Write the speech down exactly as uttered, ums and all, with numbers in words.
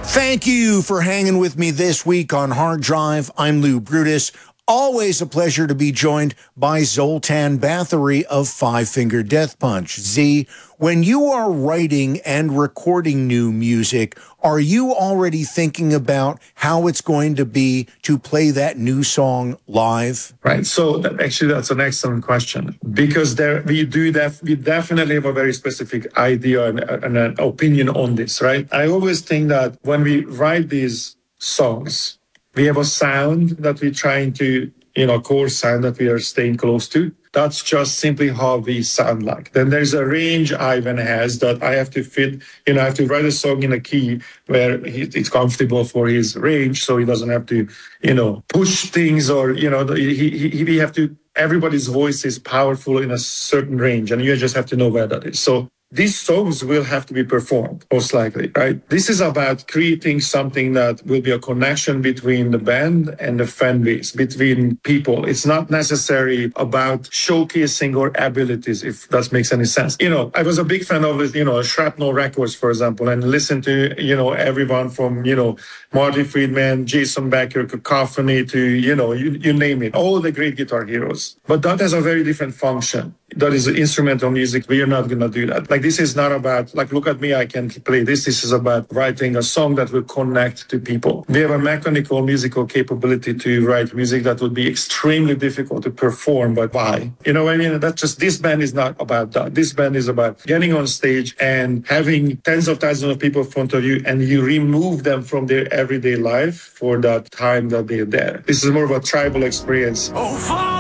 Thank you for hanging with me this week on Hard Drive. I'm Lou Brutus. Always a pleasure to be joined by Zoltan Bathory of Five Finger Death Punch. Z, when you are writing and recording new music, are you already thinking about how it's going to be to play that new song live? Right. So that, actually, that's an excellent question, because there we do that. We definitely have a very specific idea and, and an opinion on this, right? I always think that when we write these songs, we have a sound that we're trying to, you know, core sound that we are staying close to. That's just simply how we sound like. Then there's a range Ivan has that I have to fit, you know, I have to write a song in a key where he, it's comfortable for his range, so he doesn't have to, you know, push things or, you know, he, he, he we have to, everybody's voice is powerful in a certain range, and you just have to know where that is. So these songs will have to be performed, most likely, right? This is about creating something that will be a connection between the band and the fan base, between people. It's not necessarily about showcasing our abilities, if that makes any sense. You know, I was a big fan of, you know, Shrapnel Records, for example, and listened to, you know, everyone from, you know, Marty Friedman, Jason Becker, Cacophony to, you know, you, you name it, all the great guitar heroes. But that has a very different function. That is instrumental music. We are not going to do that. Like, this is not about, like, look at me, I can play this. This is about writing a song that will connect to people. We have a mechanical musical capability to write music that would be extremely difficult to perform, but why? You know what I mean? That's just, this band is not about that. This band is about getting on stage and having tens of thousands of people in front of you, and you remove them from their everyday life for that time that they're there. This is more of a tribal experience. Oh,